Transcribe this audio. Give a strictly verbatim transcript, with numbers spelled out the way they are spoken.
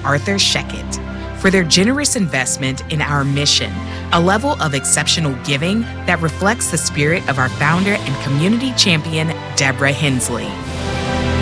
Arthur Sheckett for their generous investment in our mission, a level of exceptional giving that reflects the spirit of our founder and community champion, Deborah Hensley.